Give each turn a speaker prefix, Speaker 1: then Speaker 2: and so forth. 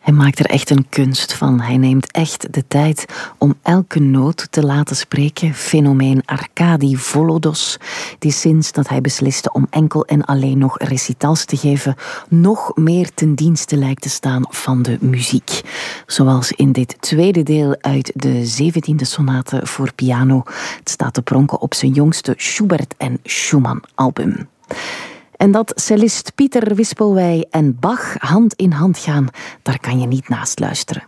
Speaker 1: Hij maakt er echt een kunst van. Hij neemt echt de tijd om elke noot te laten spreken. Fenomeen Arkadi Volodos, die sinds dat hij besliste om enkel en alleen nog recitals te geven, nog meer ten dienste lijkt te staan van de muziek. Zoals in dit tweede deel uit de 17e sonate voor piano. Het staat te pronken op zijn jongste Schubert en Schumann album. En dat cellist Pieter Wispelwey en Bach hand in hand gaan, daar kan je niet naast luisteren.